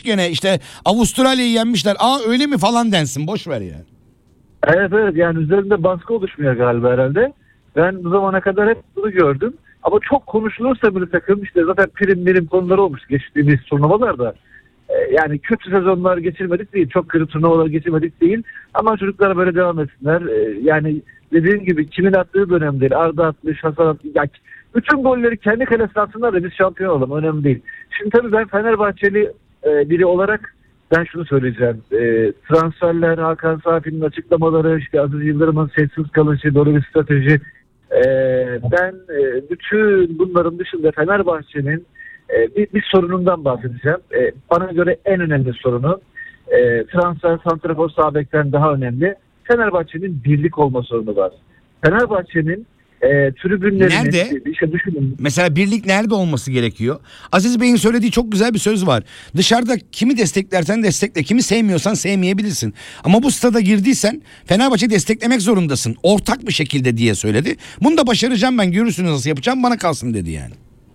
yenmiş gene, işte Avustralya'yı yenmişler. Aa öyle mi falan densin, boş ver ya. Evet yani üzerinde baskı oluşmuyor galiba herhalde. Ben bu zamana kadar hep bunu gördüm. Ama çok konuşulursa bir takım işte zaten prim konuları olmuş geçtiğimiz turnuvalarda. Yani kötü sezonlar geçirmedik değil. Çok kötü turnuvalar geçirmedik değil. Ama çocuklar böyle devam etsinler. Yani dediğim gibi kimin attığı da önemli değil. Arda atmış, Hasan atmış. Yani bütün golleri kendi kalesine atsınlar da biz şampiyon olalım. Önemli değil. Şimdi tabii ben Fenerbahçeli biri olarak ben şunu söyleyeceğim. Transferler, Hakan Safi'nin açıklamaları, işte Aziz Yıldırım'ın sessiz kalışı, doğru bir strateji. Ben bütün bunların dışında Fenerbahçe'nin bir sorunundan bahsedeceğim. Bana göre en önemli sorunu transfer, santrafor, sağ bekten daha önemli. Fenerbahçe'nin birlik olma sorunu var. Fenerbahçe'nin tribünlerinin... Nerede? İşte düşünün. Mesela birlik nerede olması gerekiyor? Aziz Bey'in söylediği çok güzel bir söz var. Dışarıda kimi desteklersen destekle, kimi sevmiyorsan sevmeyebilirsin. Ama bu stada girdiysen Fenerbahçe'yi desteklemek zorundasın. Ortak bir şekilde diye söyledi. Bunu da başaracağım ben, görürsünüz nasıl yapacağım, bana kalsın dedi yani.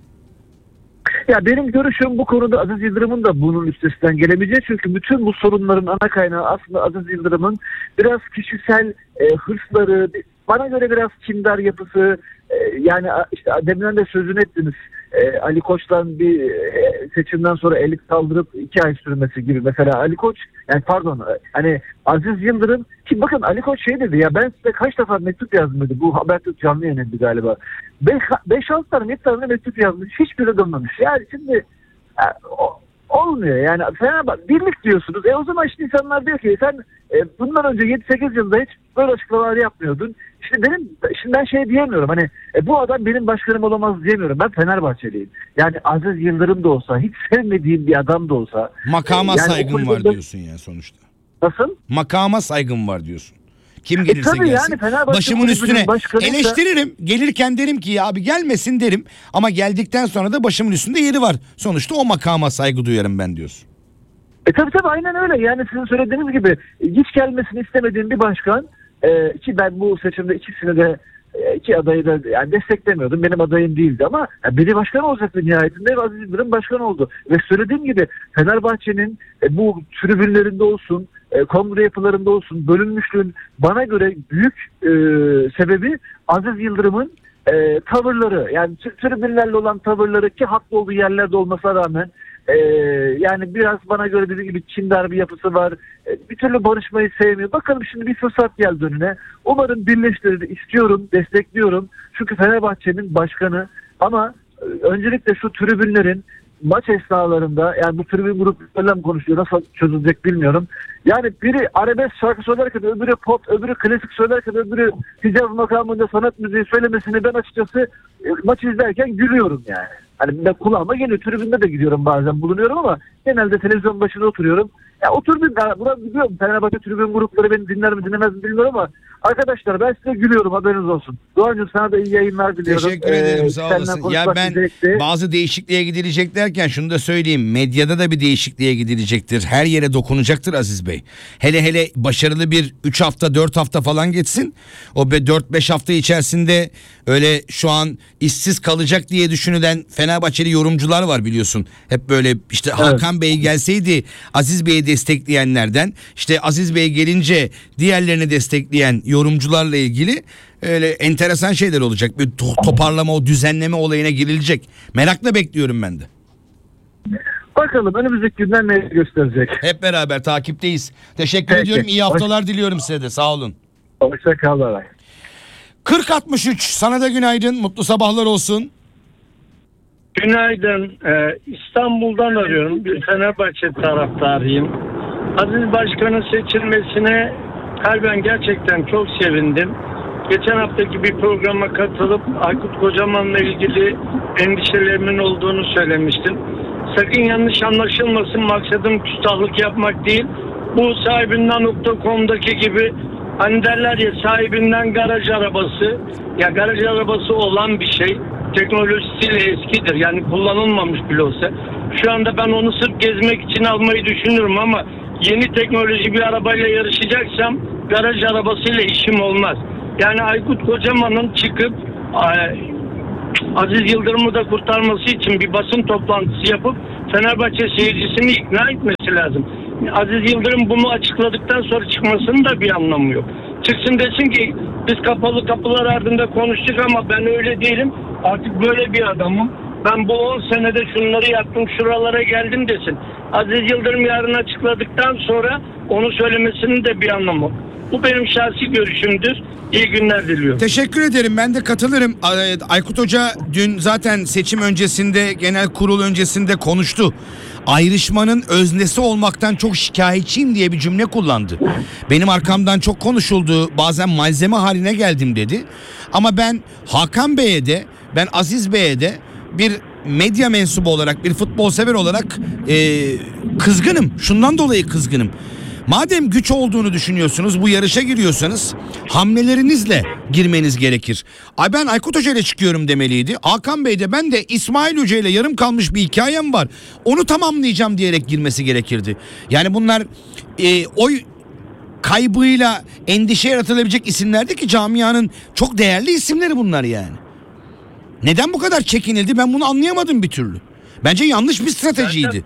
Ya benim görüşüm bu konuda Aziz Yıldırım'ın da bunun üstesinden gelemeyeceği. Çünkü bütün bu sorunların ana kaynağı aslında Aziz Yıldırım'ın biraz kişisel hırsları, bana göre biraz kindar yapısı. Yani işte deminden de sözünü ettiniz. Ali Koç'tan bir seçimden sonra elik kaldırıp 2 ay sürmesi gibi. Mesela Ali Koç, yani pardon, hani Aziz Yıldırım, ki bakın Ali Koç şey dedi ya, ben size kaç defa mektup yazdım dedi. Bu Habertürk canlı yayınlandı galiba. 5-6 tane mektup yazmış, hiçbiri dönmemiş. Yani şimdi olmuyor yani. Fenerbahçe birlik diyorsunuz. O zaman işte insanlar diyor ki sen bundan önce 7-8 yılda hiç böyle açıklamalar yapmıyordun. Şimdi ben şey diyemiyorum, hani bu adam benim başkanım olamaz diyemiyorum. Ben Fenerbahçeliyim. Yani Aziz Yıldırım da olsa, hiç sevmediğim bir adam da olsa. Makama yani saygın var diyorsun ya sonuçta. Nasıl? Makama saygın var diyorsun. Kim gelirse tabii gelsin. Yani Başımın üstüne başkanıysa... eleştiririm. Gelirken derim ki ya abi gelmesin derim. Ama geldikten sonra da başımın üstünde yeri var. Sonuçta o makama saygı duyarım ben diyorsun. Tabii aynen öyle. Yani sizin söylediğiniz gibi hiç gelmesini istemediğim bir başkan, ki ben bu seçimde ikisini de, iki adayı da yani desteklemiyordum. Benim adayım değildi ama biri başkan olacaktı nihayetinde. Aziz Yıldırım başkan oldu. Ve söylediğim gibi Fenerbahçe'nin bu tribünlerinde olsun, kongre yapılarında olsun bölünmüşlüğün bana göre büyük sebebi Aziz Yıldırım'ın tavırları. Yani tribünlerle olan tavırları, ki haklı olduğu yerlerde olmasına rağmen yani biraz bana göre dediğim gibi kindar bir yapısı var. Bir türlü barışmayı sevmiyor. Bakalım şimdi bir fırsat geldi önüne. Umarım birleştirir, istiyorum, destekliyorum. Çünkü Fenerbahçe'nin başkanı, ama öncelikle şu tribünlerin maç esnalarında, yani bu tribün gruplarıyla mı konuşuyor, nasıl çözülecek bilmiyorum. Yani biri arabesk şarkı söylerken, öbürü pop, öbürü klasik söylerken, öbürü Hicaz makamında sanat müziği söylemesini ben açıkçası maçı izlerken gülüyorum yani. Hani ben kulağıma geliyor, tribünde de gidiyorum, bazen bulunuyorum ama genelde televizyon başında oturuyorum. Ya oturdum, buna biliyorum, Fenerbahçe tribün grupları beni dinler mi dinlemez mi bilmiyorum ama arkadaşlar ben size gülüyorum, haberiniz olsun. Doğancığım, sana da iyi yayınlar diliyorum. Teşekkür ederim, sağ olasın. Ya ben bazı değişikliğe gidilecek derken şunu da söyleyeyim. Medyada da bir değişikliğe gidilecektir. Her yere dokunacaktır Aziz Bey. Hele başarılı bir 3 hafta 4 hafta falan geçsin. O 4-5 hafta içerisinde öyle şu an işsiz kalacak diye düşünülen Fenerbahçeli yorumcular var biliyorsun. Hep böyle işte evet. Hakan Bey gelseydi Aziz Bey'i destekleyenlerden, işte Aziz Bey gelince diğerlerini destekleyen yorumcularla ilgili öyle enteresan şeyler olacak. Bir toparlama, o düzenleme olayına girilecek. Merakla bekliyorum ben de. Bakalım önümüzdeki günler ne gösterecek. Hep beraber takipteyiz. Teşekkür ediyorum. İyi haftalar diliyorum size de. Sağ olun. Hoşça kal. 40-63 sana da günaydın. Mutlu sabahlar olsun. Günaydın. İstanbul'dan arıyorum. Bir Fenerbahçe taraftarıyım. Aziz Başkan'ın seçilmesine kalben gerçekten çok sevindim. Geçen haftaki bir programa katılıp Aykut Kocaman'la ilgili endişelerimin olduğunu söylemiştim. Sakın yanlış anlaşılmasın, maksadım küstahlık yapmak değil. Bu sahibinden.com'daki gibi hani derler ya, sahibinden garaj arabası. Ya garaj arabası olan bir şey teknolojisiyle eskidir. Yani kullanılmamış bile olsa. Şu anda ben onu sırf gezmek için almayı düşünürüm ama yeni teknoloji bir arabayla yarışacaksam garaj arabasıyla işim olmaz. Yani Aykut Kocaman'ın çıkıp Aziz Yıldırım'ı da kurtarması için bir basın toplantısı yapıp Fenerbahçe seyircisini ikna etmesi lazım. Aziz Yıldırım bunu açıkladıktan sonra çıkmasının da bir anlamı yok. Çıksın desin ki biz kapalı kapılar ardında konuştuk ama ben öyle değilim. Artık böyle bir adamım. Ben bu 10 senede şunları yaptım, şuralara geldim desin. Aziz Yıldırım yarın açıkladıktan sonra onu söylemesinin de bir anlamı yok. Bu benim şahsi görüşümdür. İyi günler diliyorum. Teşekkür ederim. Ben de katılırım. Aykut Hoca dün zaten seçim öncesinde, genel kurul öncesinde konuştu. Ayrışmanın öznesi olmaktan çok şikayetçiyim diye bir cümle kullandı. Benim arkamdan çok konuşuldu. Bazen malzeme haline geldim dedi. Ama ben Hakan Bey'e de, ben Aziz Bey'e de bir medya mensubu olarak, bir futbol sever olarak kızgınım. Şundan dolayı kızgınım. Madem güç olduğunu düşünüyorsunuz, bu yarışa giriyorsanız hamlelerinizle girmeniz gerekir. Ben Aykut Hoca ile çıkıyorum demeliydi. Hakan Bey de ben de İsmail Hoca ile yarım kalmış bir hikayem var. Onu tamamlayacağım diyerek girmesi gerekirdi. Yani bunlar oy kaybıyla endişe yaratılabilecek isimlerdi ki camianın çok değerli isimleri bunlar yani. Neden bu kadar çekinildi, ben bunu anlayamadım bir türlü. Bence yanlış bir stratejiydi.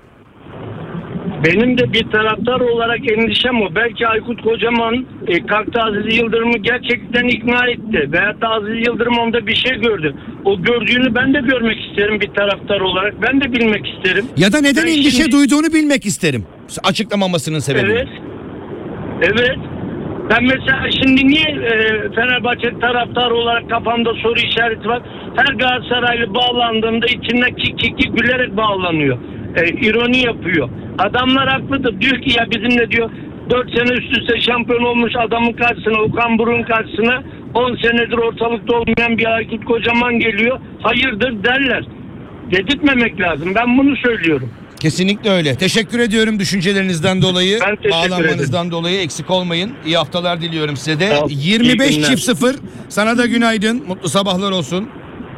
Benim de bir taraftar olarak endişem o. Belki Aykut Kocaman kalktı Aziz Yıldırım'ı gerçekten ikna etti. Veyahut da Aziz Yıldırım onda bir şey gördü. O gördüğünü ben de görmek isterim bir taraftar olarak. Ben de bilmek isterim. Ya da neden ben endişe duyduğunu bilmek isterim. Açıklamamasının sebebi. Evet. Evet. Ben mesela şimdi niye Fenerbahçe taraftarı olarak kafamda soru işareti var. Her Galatasaraylı bağlandığında içinden kik gülerek bağlanıyor. İroni yapıyor. Adamlar haklıdır. Diyor ki ya bizimle diyor 4 sene üst üste şampiyon olmuş adamın karşısına, Okan Buruk'un karşısına 10 senedir ortalıkta olmayan bir Aykut Kocaman geliyor. Hayırdır derler. Dedirtmemek lazım. Ben bunu söylüyorum. Kesinlikle öyle. Teşekkür ediyorum düşüncelerinizden dolayı. Bağlanmanızdan dolayı eksik olmayın. İyi haftalar diliyorum size de. 25.00 sana da günaydın. Mutlu sabahlar olsun.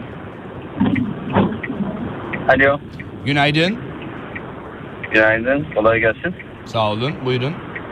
Alo. Günaydın. Günaydın. Kolay gelsin. Sağ olun. Buyurun.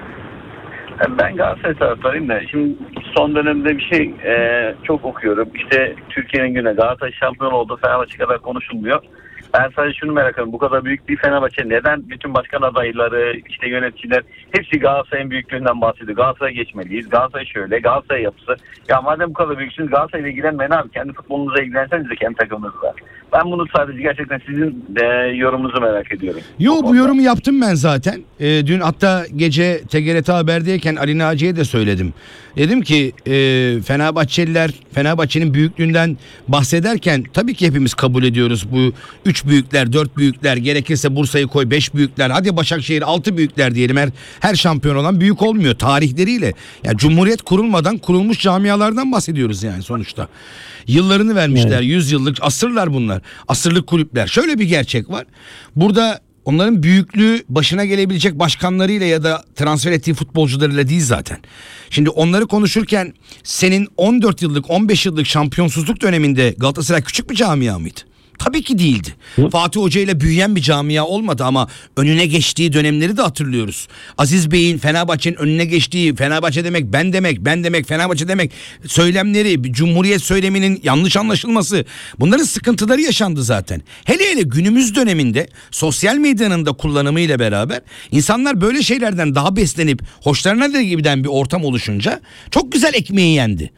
Ben Galatasaray taraftarıyım da şimdi son dönemde bir şey çok okuyorum. İşte Türkiye'nin güne Galatasaray şampiyon oldu. Fenerbahçe kadar konuşulmuyor. Ben sadece şunu merak ediyorum. Bu kadar büyük bir Fenerbahçe neden bütün başkan adayları, işte yöneticiler hepsi Galatasaray'ın büyüklüğünden bahsediyor. Galatasaray'a geçmeliyiz. Galatasaray şöyle, Galatasaray yapısı. Ya madem bu kadar büyüksünüz Galatasaray'la ilgilenmeyin abi. Kendi futbolunuza ilgilenseniz de kendi takımınızla. Ben bunu sadece gerçekten sizin yorumunuzu merak ediyorum. Bu yorumu yaptım ben zaten. Dün hatta gece TGRT Haber'deyken Ali Naci'ye de söyledim. Dedim ki Fenerbahçeliler Fenerbahçe'nin büyüklüğünden bahsederken tabii ki hepimiz kabul ediyoruz. Bu 3 büyükler, 4 büyükler, gerekirse Bursa'yı koy 5 büyükler. Hadi Başakşehir 6 büyükler diyelim. Her şampiyon olan büyük olmuyor tarihleriyle. Ya Cumhuriyet kurulmadan kurulmuş camialardan bahsediyoruz yani sonuçta. Yıllarını vermişler, 100 yıllık, asırlar bunlar. Asırlık kulüpler. Şöyle bir gerçek var. Burada onların büyüklüğü başına gelebilecek başkanlarıyla ya da transfer ettiği futbolcularıyla değil zaten. Şimdi onları konuşurken senin 14 yıllık, 15 yıllık şampiyonsuzluk döneminde Galatasaray küçük bir camia mıydı? Tabii ki değildi. Fatih Hoca ile büyüyen bir camia olmadı ama önüne geçtiği dönemleri de hatırlıyoruz. Aziz Bey'in Fenerbahçe'nin önüne geçtiği, Fenerbahçe demek ben demek Fenerbahçe demek söylemleri, Cumhuriyet söyleminin yanlış anlaşılması, bunların sıkıntıları yaşandı zaten. Hele günümüz döneminde sosyal medyanın da kullanımıyla beraber insanlar böyle şeylerden daha beslenip hoşlarına da giden bir ortam oluşunca çok güzel ekmeği yendi.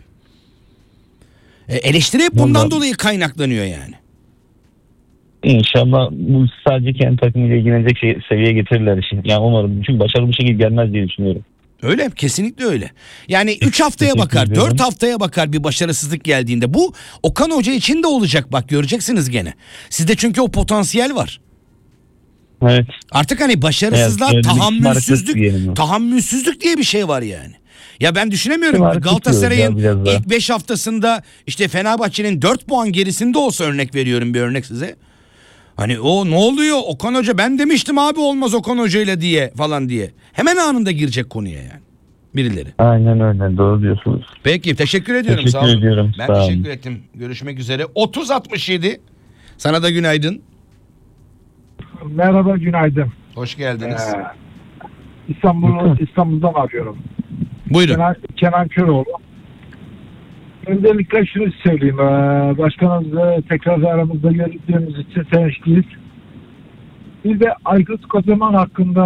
Eleştiri hep bundan dolayı kaynaklanıyor yani. İnşallah bu sadece kendi takımıyla ilgilenecek seviyeye getirirler işin. Yani umarım. Çünkü başarılı bir şekilde gelmez diye düşünüyorum. Öyle, kesinlikle öyle. Yani 3 haftaya bakar, 4 haftaya bakar bir başarısızlık geldiğinde. Bu Okan Hoca için de olacak, bak göreceksiniz gene. Sizde çünkü o potansiyel var. Evet. Artık hani başarısızlığa tahammülsüzlük diye bir şey var yani. Ya ben düşünemiyorum. Galatasaray'ın ilk 5 haftasında işte Fenerbahçe'nin 4 puan gerisinde olsa, örnek veriyorum, bir örnek size. Hani o ne oluyor Okan Hoca, ben demiştim abi olmaz Okan Hoca ile diye falan diye. Hemen anında girecek konuya yani birileri. Aynen öyle, doğru diyorsunuz. Peki teşekkür ediyorum. Teşekkür sağ olun. ediyorum. Ben teşekkür ettim. Görüşmek üzere. 3067 sana da günaydın. Merhaba, günaydın. Hoş geldiniz. İstanbul'dan arıyorum. Buyurun. Kenan Köroğlu. Öncelikle şunu söyleyeyim. Başkanımızı tekrar aramızda gördüğümüz için sevinçliyiz. Bir de Aykut Kocaman hakkında